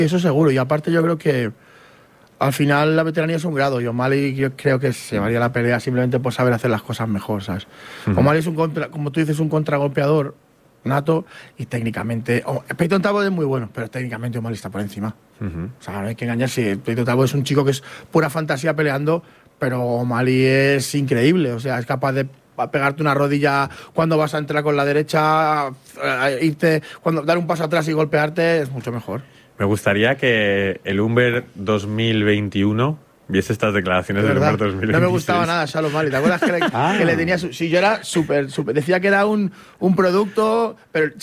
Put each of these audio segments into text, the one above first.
Eso seguro, y aparte yo creo que al final la veteranía es un grado, y O'Malley yo creo que se llevaría la pelea simplemente por saber hacer las cosas mejor, ¿sabes? O'Malley es como tú dices, un contragolpeador nato, y técnicamente Peyton Talbot es muy bueno, pero técnicamente O'Malley está por encima. O sea, no hay que engañarse. Peyton Talbot es un chico que es pura fantasía peleando, pero O'Malley es increíble, o sea, es capaz de pegarte una rodilla cuando vas a entrar con la derecha, dar un paso atrás y golpearte, es mucho mejor. Me gustaría que el Humber 2021 viese estas declaraciones del Humber 2026. No me gustaba nada Sean O'Malley. ¿Te acuerdas que le tenía si yo era súper... Decía que era un producto... Pero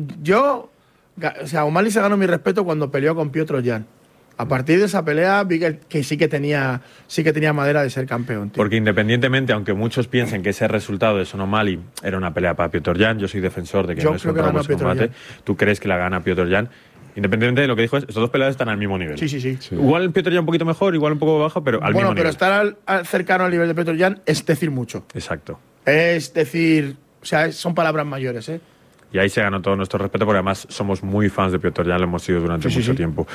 o sea, O'Malley se ganó mi respeto cuando peleó con Piotr Jan. A partir de esa pelea vi que sí que tenía madera de ser campeón, tío. Porque independientemente, aunque muchos piensen que ese resultado de Sean O'Malley era una pelea para Piotr Jan, yo soy defensor de que no es un robo combate. Tú crees que la gana Piotr Jan. Independientemente de lo que dijo, estos dos peleadores están al mismo nivel. Sí. Igual Piotr Jan un poquito mejor, igual un poco bajo, pero al mismo nivel. Bueno, pero estar cercano al nivel de Piotr Jan es decir mucho. Exacto. Es decir, o sea, son palabras mayores, ¿eh? Y ahí se ganó todo nuestro respeto, porque además somos muy fans de Piotr Jan, lo hemos sido durante mucho tiempo.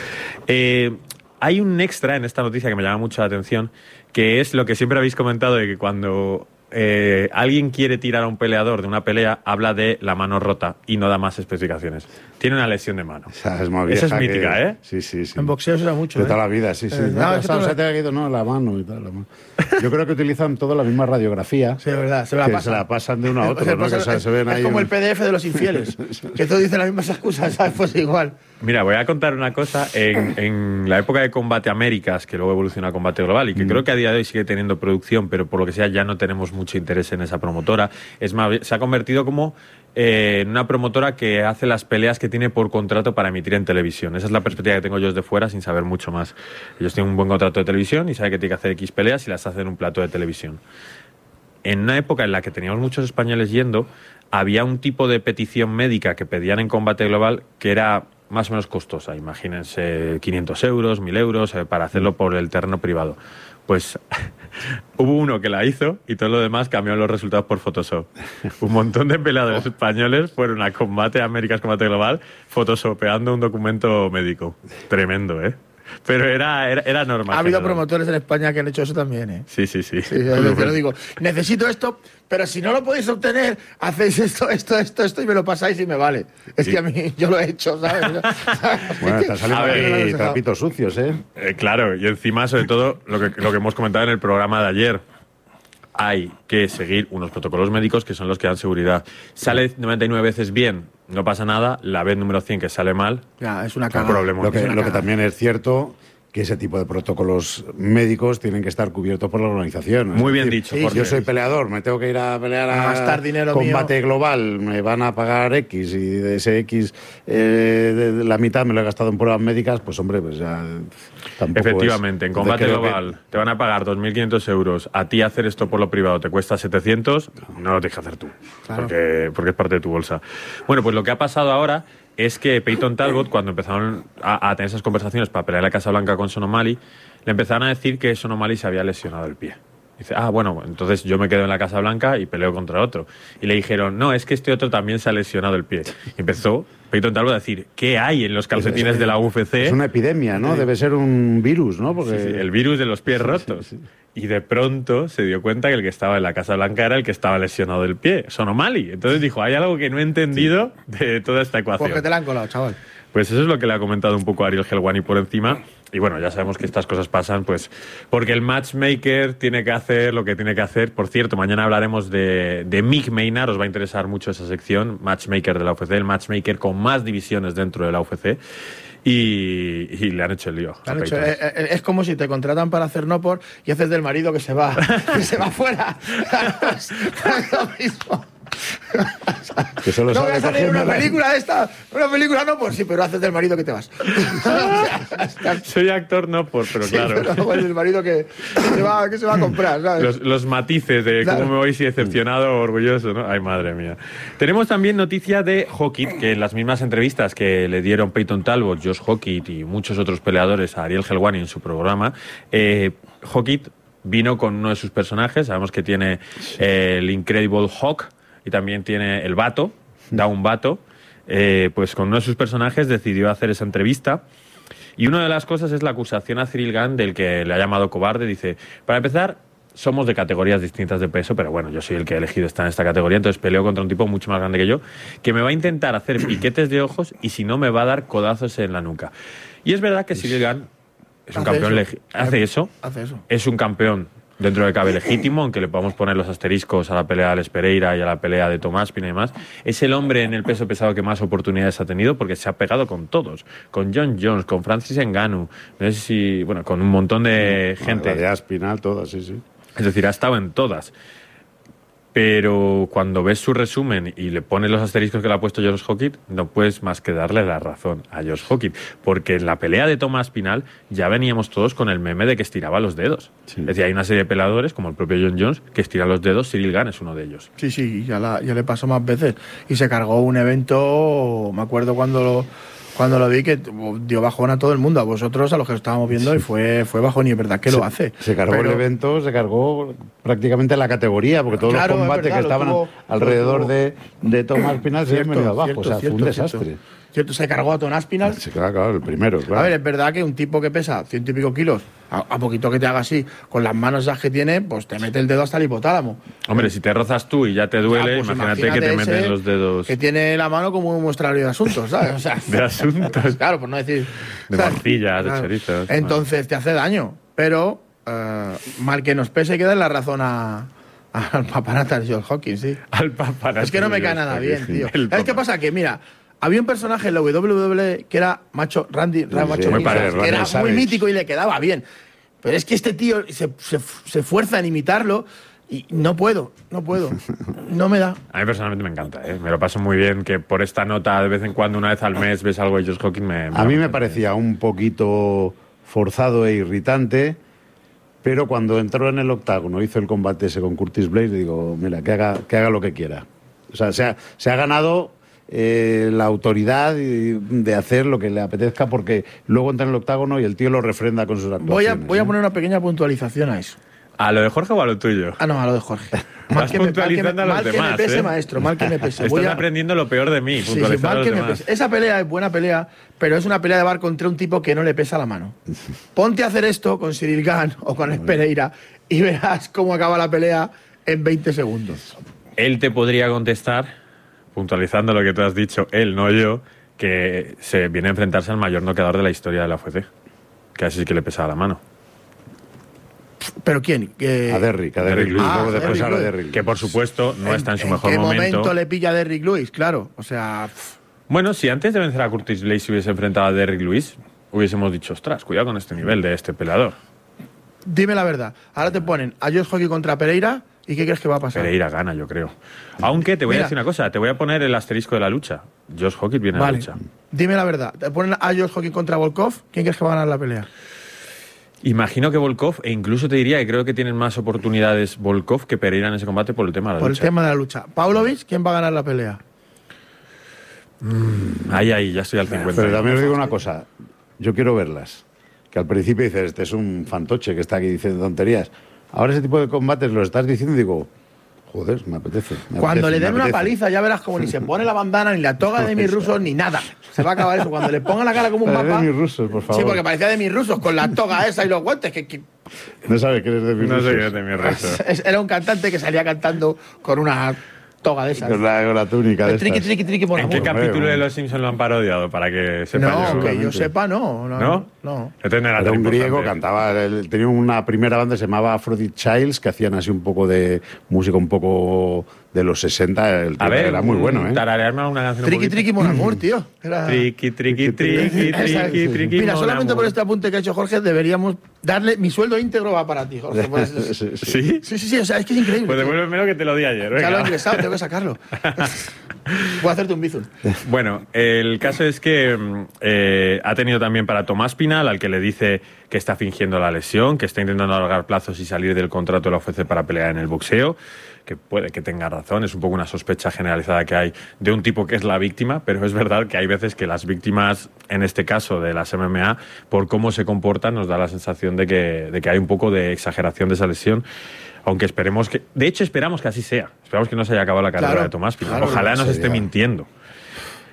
Hay un extra en esta noticia que me llama mucho la atención, que es lo que siempre habéis comentado, de que cuando alguien quiere tirar a un peleador de una pelea, habla de la mano rota y no da más especificaciones. Tiene una lesión de mano. Esa es más vieja. Esa es mítica, ¿eh? Sí. En boxeo se da mucho. De toda la vida, sí. Se te ha caído, la mano y tal. Yo creo que utilizan toda la misma radiografía. Sí, es verdad. Se la pasan de uno a otro, ¿no? Que, se ven ahí como el PDF de los infieles, que todos dicen las mismas excusas, ¿sabes? Pues igual. Mira, voy a contar una cosa. En la época de Combate Américas, que luego evolucionó a Combate Global, y que creo que a día de hoy sigue teniendo producción, pero por lo que sea ya no tenemos mucho interés en esa promotora. Es más, se ha convertido como en una promotora que hace las peleas que tiene por contrato para emitir en televisión. Esa es la perspectiva que tengo yo desde fuera, sin saber mucho más. Ellos tienen un buen contrato de televisión y saben que tiene que hacer X peleas y las hacen en un plato de televisión. En una época en la que teníamos muchos españoles yendo, había un tipo de petición médica que pedían en Combate Global que era más o menos costosa. Imagínense 500 euros, 1.000 euros para hacerlo por el terreno privado. Pues hubo uno que la hizo y todo lo demás cambió los resultados por Photoshop. Un montón de peleadores españoles fueron a Combate Américas, Combate Global, photoshopeando un documento médico. Tremendo, ¿eh? Pero era normal. Ha habido promotores en España que han hecho eso también, ¿eh? Sí. Te lo digo. Necesito esto, pero si no lo podéis obtener, hacéis esto y me lo pasáis y me vale. Es que a mí, yo lo he hecho, ¿sabes? Bueno, están saliendo ahí trapitos sucios, ¿eh? Claro, y encima, sobre todo, lo que hemos comentado en el programa de ayer. Hay que seguir unos protocolos médicos que son los que dan seguridad. Sale 99 veces bien, no pasa nada. La vez número 100 que sale mal, ya, es una cagada. Problema. Lo que también es cierto, que ese tipo de protocolos médicos tienen que estar cubiertos por la organización. Muy bien dicho. Sí, yo soy peleador, me tengo que ir a pelear a gastar dinero Combate mío. Global, me van a pagar X y de ese X de la mitad me lo he gastado en pruebas médicas, pues hombre, pues ya tampoco. Efectivamente, en Combate Global te van a pagar 2.500 euros, a ti hacer esto por lo privado te cuesta 700, no lo tienes que hacer tú, claro. porque es parte de tu bolsa. Bueno, pues lo que ha pasado ahora es que Peyton Talbot, cuando empezaron a tener esas conversaciones para pelear en la Casa Blanca con Sean O'Malley, le empezaron a decir que Sean O'Malley se había lesionado el pie. Dice, bueno, entonces yo me quedo en la Casa Blanca y peleo contra otro. Y le dijeron, no, es que este otro también se ha lesionado el pie. Y empezó Peyton Talbot a decir, ¿qué hay en los calcetines de la UFC? Es una epidemia, ¿no? Debe ser un virus, ¿no? Porque... Sí, el virus de los pies rotos. Sí. Y de pronto se dio cuenta que el que estaba en la Casa Blanca era el que estaba lesionado del pie, Sean O'Malley. Entonces dijo, hay algo que no he entendido de toda esta ecuación. Porque te la han colado, chaval. Pues eso es lo que le ha comentado un poco Ariel Helwani por encima. Y bueno, ya sabemos que estas cosas pasan, pues, porque el matchmaker tiene que hacer lo que tiene que hacer. Por cierto, mañana hablaremos de Mick Maynard, os va a interesar mucho esa sección, matchmaker de la UFC, el matchmaker con más divisiones dentro de la UFC. Y le han hecho el lío. Es como si te contratan para hacer no por y haces del marido que se va fuera. Es lo mismo. Que solo no voy a salir una película de esta, una película no por sí, pero haces del marido que te vas. Soy actor no por, pero sí, claro. Pero el marido que se va a comprar, ¿sabes? Los matices de claro. Cómo me voy si decepcionado o orgulloso, ¿no? Ay, madre mía. Tenemos también noticia de Hawkett, que en las mismas entrevistas que le dieron Peyton Talbot, Josh Hawkett y muchos otros peleadores a Ariel Helwani en su programa, Hawkett vino con uno de sus personajes, sabemos que tiene el Incredible Hawk, y también tiene el Bato, Down Bato, pues con uno de sus personajes decidió hacer esa entrevista Y una de las cosas es la acusación a Ciryl Gane del que le ha llamado cobarde. Dice, para empezar, somos de categorías distintas de peso, pero bueno, yo soy el que he elegido estar en esta categoría, entonces peleo contra un tipo mucho más grande que yo, que me va a intentar hacer piquetes de ojos y si no me va a dar codazos en la nuca. Y es verdad que Ciryl Gane es un campeón hace eso. Es un campeón dentro de cabe legítimo, aunque le podamos poner los asteriscos a la pelea de Alex Pereira y a la pelea de Tomás Pina y demás. Es el hombre en el peso pesado que más oportunidades ha tenido porque se ha pegado con todos. Con John Jones, con Francis Ngannou, no sé si, bueno, con un montón de gente. La de Aspinall, todas, sí, sí. Es decir, ha estado en todas. Pero cuando ves su resumen y le pones los asteriscos que le ha puesto Josh Hockett, no puedes más que darle la razón a Josh Hockett. Porque en la pelea de Tomás Pinal ya veníamos todos con el meme de que estiraba los dedos. Sí. Es decir, hay una serie de peleadores, como el propio John Jones, que estiran los dedos. Ciryl Gane es uno de ellos. Sí, ya le pasó más veces. Y se cargó un evento, me acuerdo cuando lo vi, que dio bajón a todo el mundo, a vosotros, a los que lo estábamos viendo, y fue bajón, y es verdad que lo hace. Se cargó el evento, se cargó prácticamente la categoría, porque todos los combates que estaban alrededor de Tomás Pinal se habían venido abajo, fue un desastre. Cierto, se cargó a Tomás Pinal. Se cargó el primero, claro. A ver, es verdad que un tipo que pesa 100 y pico kilos, a poquito que te haga así, con las manos esas que tiene, pues te mete el dedo hasta el hipotálamo. Hombre, si te rozas tú y ya te duele, pues imagínate que te meten los dedos. Que tiene la mano como un muestrario de asuntos, ¿sabes? O sea, de asuntos. Claro, por no decir. De morcillas, de chorizos. Entonces te hace daño, pero mal que nos pese, hay que dar la razón al papanatas Josh Hockett, sí. Al papanatas. Es que no me cae nada bien, tío. ¿Sabes qué pasa? Que mira. Había un personaje en la WWE que era Randy Macho, que era muy mítico y le quedaba bien. Pero es que este tío se esfuerza en imitarlo y no puedo. No me da. A mí personalmente me encanta, ¿eh? Me lo paso muy bien, que por esta nota de vez en cuando, una vez al mes, ves algo de Josh Hockett. A mí me parecía un poquito forzado e irritante, pero cuando entró en el octágono, hizo el combate ese con Curtis Blades, digo, mira, que haga lo que quiera. O sea, se ha ganado la autoridad de hacer lo que le apetezca, porque luego entra en el octágono y el tío lo refrenda con sus actuaciones. Voy a poner una pequeña puntualización a eso. ¿A lo de Jorge o a lo tuyo? No, a lo de Jorge. Vas puntualizando a los demás, mal que me pese, maestro, mal que me pese. Estás aprendiendo lo peor de mí, puntualizando a los demás. Esa pelea es buena pelea, pero es una pelea de bar contra un tipo que no le pesa la mano. Ponte a hacer esto con Ciryl Gane o con Alex Pereira y verás cómo acaba la pelea en 20 segundos. Él te podría contestar, puntualizando lo que tú has dicho, él, no yo, que se viene a enfrentarse al mayor noqueador de la historia de la UFC, que así que le pesaba la mano. ¿Pero quién? A Derrick Lewis. Luego de pesar a Derrick. Que por supuesto no está en su mejor momento. ¿En qué momento le pilla a Derrick Lewis? Claro, o sea... Bueno, si antes de vencer a Curtis Blades se hubiese enfrentado a Derrick Lewis, hubiésemos dicho, ostras, cuidado con este nivel de este peleador. Dime la verdad, ahora te ponen a Josh Hockett contra Pereira, ¿y qué crees que va a pasar? Pereira gana, yo creo. Aunque te voy a decir una cosa, te voy a poner el asterisco de la lucha. Josh Hockett viene a la lucha. Dime la verdad, te ponen a Josh Hockett contra Volkov, ¿quién crees que va a ganar la pelea? Imagino que Volkov, e incluso te diría que creo que tienen más oportunidades Volkov que Pereira en ese combate por el tema de la lucha. Por el tema de la lucha. Pavlovich, ¿quién va a ganar la pelea? Ahí, ya estoy al 50. Pero también os digo una cosa, yo quiero verlas. Que al principio dices, este es un fantoche que está aquí diciendo tonterías. Ahora ese tipo de combates lo estás diciendo y digo, joder, me apetece. Cuando le den una paliza ya verás como ni se pone la bandana, ni la toga de mis rusos, ni nada. Se va a acabar eso. Cuando le pongan la cara como un papa... de mis rusos, por favor. Sí, porque parecía de mis rusos, con la toga esa y los guantes. No sabes que eres de mis rusos. No sé que eres de mis rusos. Era un cantante que salía cantando con una toga de esas. Con la túnica de triqui, estas. triqui, ¿En qué capítulo de Los Simpsons lo han parodiado? Para que sepa yo. No, que yo sepa, no. Era un griego, cantaba, tenía una primera banda que se llamaba Aphrodite Childs, que hacían así un poco de música un poco de los 60. El tío era muy bueno, ¿eh? Tararearme una canción. Triqui, mon amour, tío. Triqui. Mira, solamente por este apunte que ha hecho Jorge, deberíamos darle. Mi sueldo íntegro va para ti, Jorge. ¿Sí? Sí, o sea, es que es increíble. Pues devuélveme lo que te lo di ayer. Ya lo he ingresado, tengo que sacarlo. Voy a hacerte un bizun. Bueno, el caso es que ha tenido también para Tomás Pinal, al que le dice que está fingiendo la lesión, que está intentando alargar plazos y salir del contrato de la UFC para pelear en el boxeo, que puede que tenga razón, es un poco una sospecha generalizada que hay de un tipo que es la víctima, pero es verdad que hay veces que las víctimas, en este caso de las MMA, por cómo se comportan, nos da la sensación de que hay un poco de exageración de esa lesión. Aunque esperemos que... De hecho, esperamos que así sea. Esperamos que no se haya acabado la carrera de Tomás Pinal. Ojalá nos esté mintiendo.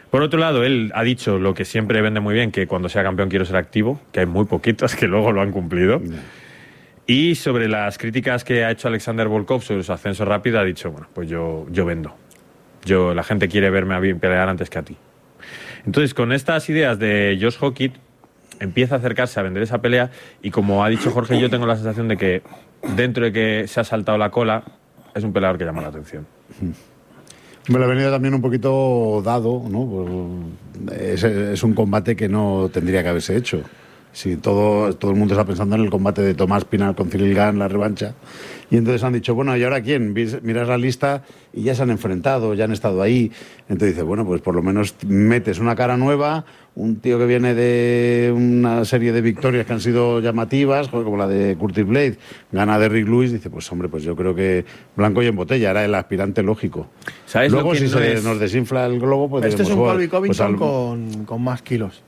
Por otro lado, él ha dicho lo que siempre vende muy bien, que cuando sea campeón quiero ser activo, que hay muy poquitos que luego lo han cumplido. Y sobre las críticas que ha hecho Alexander Volkov sobre su ascenso rápido, ha dicho, bueno, pues yo vendo. La gente quiere verme a mí pelear antes que a ti. Entonces, con estas ideas de Josh Hockett, empieza a acercarse a vender esa pelea y, como ha dicho Jorge, yo tengo la sensación de que dentro de que se ha saltado la cola, es un peleador que llama la atención. Me lo ha venido también un poquito dado, ¿no? Pues es un combate que no tendría que haberse hecho. Si todo el mundo está pensando en el combate de Tomás Pinal con Cyril Gane, la revancha. Y entonces han dicho, bueno, ¿y ahora quién? Miras la lista y ya se han enfrentado, ya han estado ahí. Entonces dices, bueno, pues por lo menos metes una cara nueva, un tío que viene de una serie de victorias que han sido llamativas, como la de Curtis Blade, gana de Rick Lewis, dice, pues hombre, pues yo creo que blanco y en botella, era el aspirante lógico. ¿Sabes? Luego, si nos desinfla el globo, pues este diremos, es un Colby Covington pues con más kilos.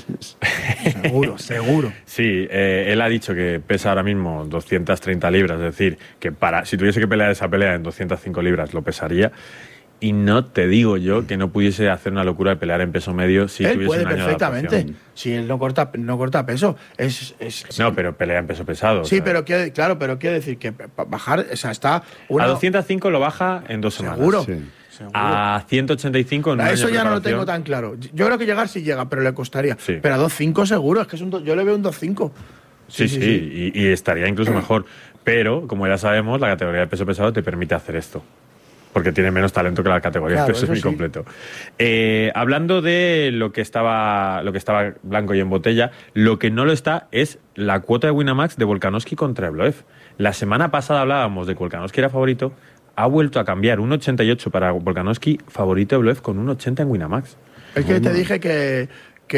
Seguro. Sí, él ha dicho que pesa ahora mismo 230 libras, es decir, que si tuviese que pelear esa pelea en 205 libras lo pesaría. Y no te digo yo que no pudiese hacer una locura de pelear en peso medio si él tuviese puede un año perfectamente. Si él no corta peso. No, pero pelea en peso pesado. Sí, ¿sabes? pero quiere decir que bajar, o sea, está... A 205 lo baja en 2 semanas. Seguro. Sí. A 185 en un año Eso de ya no lo preparación. tengo tan claro. Yo creo que llegar sí llega, pero le costaría. Sí. Pero a 2.5 seguro, es que yo le veo un 2.5. Sí. Y estaría incluso mejor. Pero, como ya sabemos, la categoría de peso pesado te permite hacer esto. Porque tiene menos talento que la categoría de peso semicompleto. Hablando de lo que estaba blanco y en botella, lo que no lo está es la cuota de Winamax de Volkanovski contra Evloev. La semana pasada hablábamos de que Volkanovski era favorito, ha vuelto a cambiar, 1,88 para Volkanovski, favorito Evloev con 1,80 en Winamax. Es que te dije que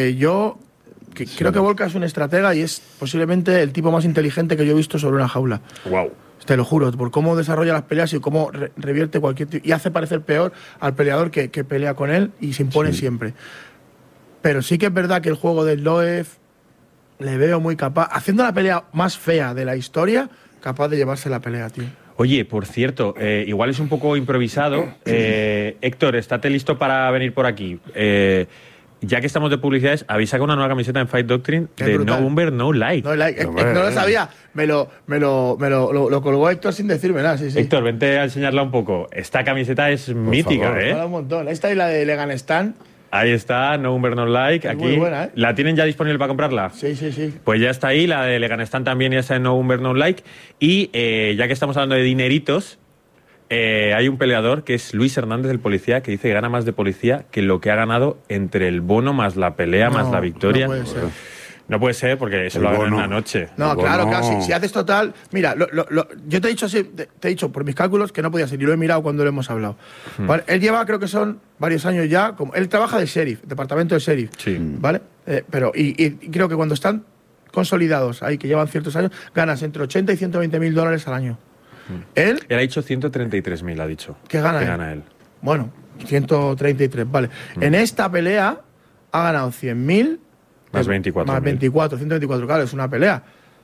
creo que Volka es un estratega y es posiblemente el tipo más inteligente que yo he visto sobre una jaula. Wow. Te lo juro, por cómo desarrolla las peleas y cómo revierte cualquier tipo, y hace parecer peor al peleador que pelea con él y se impone siempre. Pero sí que es verdad que el juego de Evloev le veo muy capaz, haciendo la pelea más fea de la historia, capaz de llevarse la pelea, tío. Oye, por cierto, igual es un poco improvisado. Héctor, estate listo para venir por aquí. Ya que estamos de publicidades, habéis sacado una nueva camiseta en Fight Doctrine de brutal. No Bumper, No Like. No lo sabía, me lo colgó Héctor sin decirme nada, sí. Héctor, vente a enseñarla un poco. Esta camiseta es mítica, favor. Mola un montón. Esta y la de Legan Stan. Ahí está, No Bumper, No Like. Es Aquí. muy buena, ¿eh? ¿La tienen ya disponible para comprarla? Sí. Pues ya está ahí, la de Legan Stan también y esa de No Bumper, No Like. Y ya que estamos hablando de dineritos, hay un peleador que es Luis Hernández, el policía, que dice que gana más de policía que lo que ha ganado entre el bono más la pelea más la victoria. No puede ser. No puede ser porque eso lo hagan en una noche. No, Bueno. claro, si haces total... Mira, yo te he dicho así, te he dicho por mis cálculos que no podía ser, y lo he mirado cuando lo hemos hablado. ¿Vale? Él lleva, creo que son varios años ya, él trabaja de sheriff, departamento de sheriff, Sí. ¿vale? Pero creo que cuando están consolidados ahí, que llevan ciertos años, ganas entre 80 y 120 mil dólares al año. Él, Él ha dicho 133.000, ha dicho. ¿qué gana él? Bueno, 133, vale. En esta pelea ha ganado 100.000... Más 24. Más 24, 124, claro, es una pelea.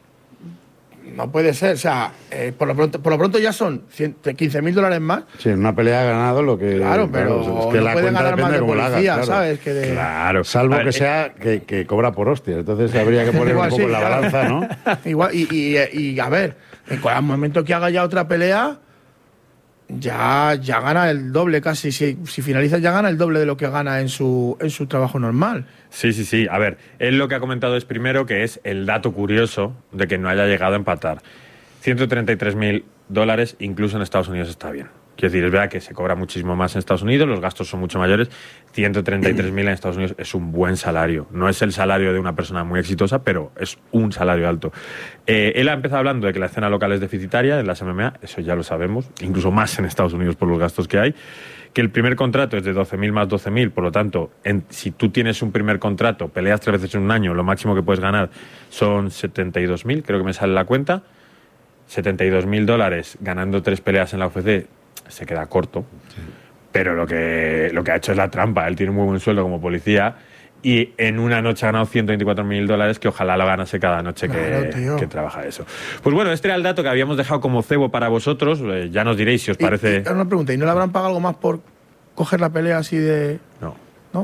No puede ser, o sea, por lo pronto ya son 15.000 dólares más. Sí, en una pelea ha ganado lo que... Claro, pero es que no la puede cuenta ganar más depende de de cómo la hagas, policía, claro. ¿sabes? Que de... Claro. Salvo A ver, que sea que cobra por hostias. Entonces habría que poner Igual, un poco sí, en la claro. balanza, ¿no? Igual, y a ver, en cada momento que haga ya otra pelea, ya gana el doble casi. Si finaliza, ya gana el doble de lo que gana en su trabajo normal. Sí. A ver, él lo que ha comentado es primero que es el dato curioso de que no haya llegado a empatar. 133.000 dólares, incluso en Estados Unidos está bien. Quiero decir, es verdad que se cobra muchísimo más en Estados Unidos, los gastos son mucho mayores. 133.000 en Estados Unidos es un buen salario. No es el salario de una persona muy exitosa, pero es un salario alto. Él ha empezado hablando de que la escena local es deficitaria en las MMA, eso ya lo sabemos, incluso más en Estados Unidos por los gastos que hay. Que el primer contrato es de 12.000 más 12.000, por lo tanto, si tú tienes un primer contrato, peleas 3 veces en un año, lo máximo que puedes ganar son 72.000, creo que me sale la cuenta. 72.000 dólares ganando 3 peleas en la UFC se queda corto, pero lo que ha hecho es la trampa. Él tiene un muy buen sueldo como policía y en una noche ha ganado 124.000 dólares que ojalá lo ganase cada noche que trabaja eso. Pues bueno, este era el dato que habíamos dejado como cebo para vosotros. Ya nos diréis si os parece... Una pregunta, ¿y no le habrán pagado algo más por coger la pelea así de...? No. ¿No?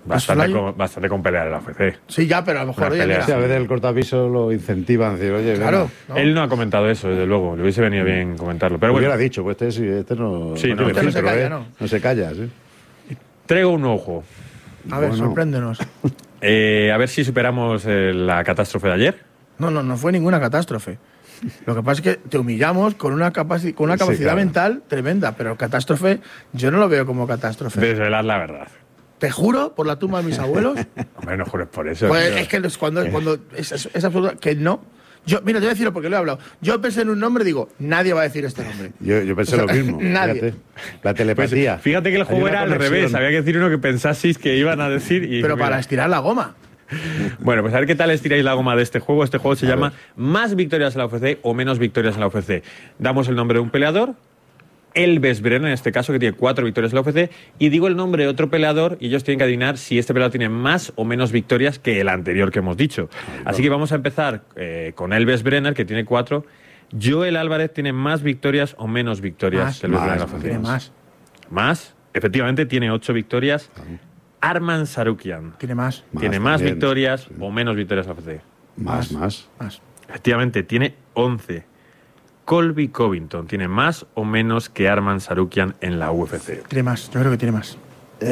Bastante con pelear en la UFC. Sí, ya, pero a lo mejor... Oye, mira, Sí, a veces el cortapiso lo incentivan, decir, oye, claro. venga. ¿no? Él no ha comentado eso, desde luego. Le hubiese venido bien comentarlo. Pero bueno, Hubiera dicho, pues este no, Sí, no no, tiene este no se filtro, calla, ¿eh? ¿no? No se calla, ¿sí? traigo un nuevo juego. A ver, Bueno. sorpréndenos. A ver si superamos la catástrofe de ayer. No fue ninguna catástrofe. Lo que pasa es que te humillamos con una capacidad claro. mental tremenda, pero catástrofe yo no lo veo como catástrofe. Desvelar la verdad. Te juro, por la tumba de mis abuelos, Hombre, no jures por eso. pues tío. es que cuando es absoluto que no. Yo, mira, te voy a decirlo porque lo he hablado. Yo pensé en un nombre y digo, nadie va a decir este nombre. Yo pensé O sea, lo mismo. nadie. Fíjate. La telepatía. Fíjate que el Hay juego una era al conexión. revés. Había que decir uno que pensaseis que iban a decir. Y Pero mira. para estirar la goma. Bueno, pues a ver qué tal estiráis la goma de este juego. Este juego se A llama ver. Más victorias en la UFC o menos victorias en la UFC. Damos el nombre de un peleador, Elves Brenner en este caso, que tiene 4 victorias en la UFC, y digo el nombre de otro peleador y ellos tienen que adivinar si este peleador tiene más o menos victorias que el anterior que hemos dicho. Así que vamos a empezar con Elves Brenner, que tiene 4. Joel Álvarez tiene más victorias o menos victorias Más, que Elves Brenner en la más, UFC. Tiene más. Más, efectivamente, tiene 8 victorias. Arman Sarukian Tiene más. tiene más también. victorias o menos victorias en la UFC. Más. Más. Efectivamente, tiene 11. Colby Covington tiene más o menos que Arman Sarukian en la UFC. Tiene más. Yo creo que tiene más. Yo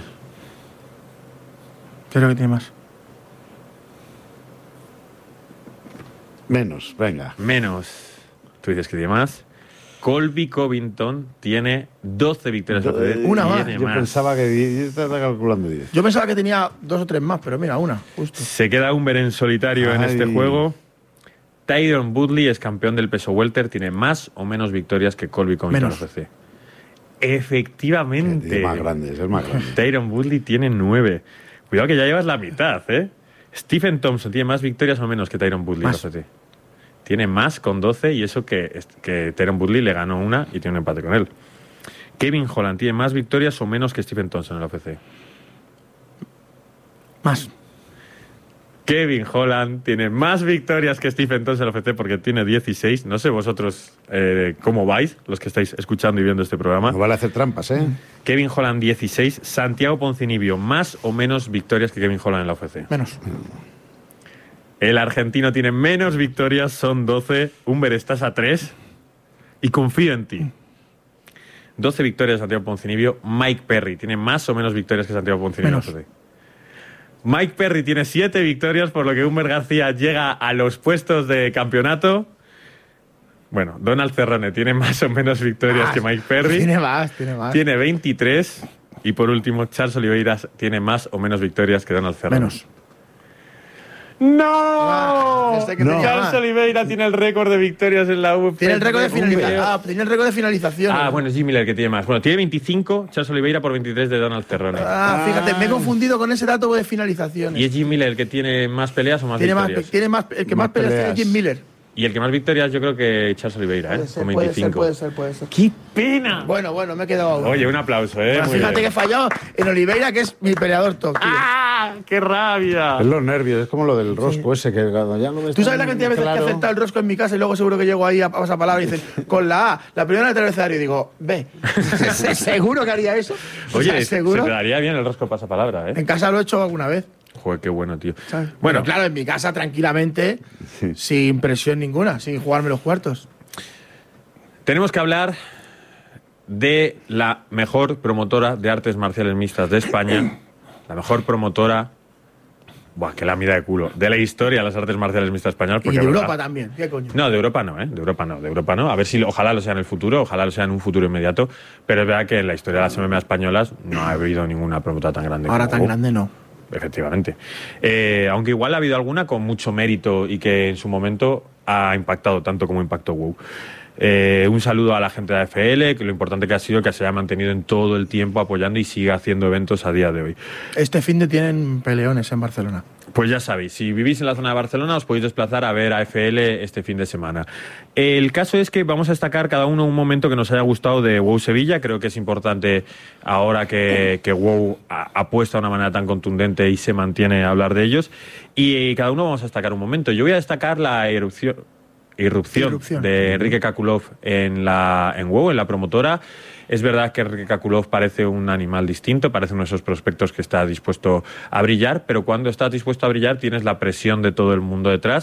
creo que tiene más. Menos, venga. Menos. Tú dices que tiene más. Colby Covington tiene 12 victorias en la UFC. Una más. Tiene Yo más. pensaba que yo estaba calculando 10. Yo pensaba que tenía 2 o 3 más, pero mira, una, justo. Se queda Humber en solitario en Ay. este juego. Tyron Woodley es campeón del peso welter, tiene más o menos victorias que Colby Covington Menos. en la UFC. Efectivamente. Es más grande, es más grande. Tyron Woodley tiene 9. Cuidado que ya llevas la mitad, ¿eh? Stephen Thompson tiene más victorias o menos que Tyron Woodley en la Más. UFC. Tiene más con 12 y eso que Tyron Woodley le ganó una y tiene un empate con él. Kevin Holland tiene más victorias o menos que Stephen Thompson en la UFC. Más. Kevin Holland tiene más victorias que Stephen Thompson en la UFC porque tiene 16. No sé vosotros cómo vais, los que estáis escuchando y viendo este programa. No vale hacer trampas, ¿eh? Kevin Holland 16. Santiago Poncinibio, más o menos victorias que Kevin Holland en la UFC. Menos. El argentino tiene menos victorias, son 12. Humber, estás a 3 y confío en ti. 12 victorias de Santiago Poncinibio. Mike Perry tiene más o menos victorias que Santiago Poncinibio. Menos. en la UFC. Mike Perry tiene 7 victorias, por lo que Humber García llega a los puestos de campeonato. Bueno, Donald Cerrone tiene más o menos victorias que Mike Perry. Tiene más, tiene más. Tiene 23. Y por último, Charles Oliveira tiene más o menos victorias que Donald Cerrone. Menos. ¡No! Este que No. tenía Charles más. Oliveira tiene el récord de victorias en la UFC. Tiene el récord de finalización. Ah, Tenía el récord de finalización. bueno, es Jim Miller que tiene más. Bueno, tiene 25, Charles Oliveira por 23 de Donald Cerrone. Fíjate, me he confundido con ese dato de finalizaciones. ¿Y es Jim Miller el que tiene más peleas o más tiene más, victorias? tiene más, el que más, Más peleas tiene peleas. Jim Miller. Y el que más victorias yo creo que Charles Oliveira, Puede ser, con puede 25. ser. ¡Qué pena! Bueno, me he quedado a uno. Oye, un aplauso, ¿eh? Bueno, Muy fíjate bien. que he fallado en Oliveira, que es mi peleador top, tío. ¡Ah! ¡Qué rabia! Es los nervios, es como lo del rosco ese, que cuando ya no ves ¿Tú sabes la tan cantidad de veces que he claro. aceptado el rosco en mi casa y luego seguro que llego ahí a pasapalabra y dicen, con la A, la primera letra del abecedario, y digo, B. ¿Seguro que haría eso? O Oye, sea, se ¿seguro? te daría bien el rosco pasapalabra, ¿eh? En casa lo he hecho alguna vez. Joder, qué bueno, tío. ¿sabes? Bueno, Pero claro, en mi casa tranquilamente, sin presión ninguna, sin jugarme los cuartos. tenemos que hablar de la mejor promotora de artes marciales mixtas de España, la mejor promotora, buah, que la mira de culo, de la historia de las artes marciales mixtas españolas. Y Porque, de ¿verdad? Europa también. ¿Qué coño? No, de Europa no, ¿eh? De Europa no. A ver si ojalá lo sea en el futuro, ojalá lo sea en un futuro inmediato, pero es verdad que en la historia de las MMA españolas no ha habido ninguna promotora tan grande. Ahora como tan WOW. grande no. Efectivamente. Aunque igual ha habido alguna con mucho mérito y que en su momento ha impactado tanto como impactó WOW. Un saludo a la gente de AFL, que lo importante que ha sido que se haya mantenido en todo el tiempo apoyando y siga haciendo eventos a día de hoy. Este fin de tienen peleones en Barcelona. Pues ya sabéis, si vivís en la zona de Barcelona os podéis desplazar a ver AFL este fin de semana. El caso es que vamos a destacar cada uno un momento que nos haya gustado de WOW Sevilla. Creo que es importante ahora que WOW apuesta de una manera tan contundente y se mantiene a hablar de ellos. Y cada uno vamos a destacar un momento. Yo voy a destacar la erupción... irrupción de Enrique Kakulov en WOW, en la promotora. Es verdad que Enrique Kakulov parece un animal distinto, parece uno de esos prospectos que está dispuesto a brillar, pero cuando estás dispuesto a brillar tienes la presión de todo el mundo detrás.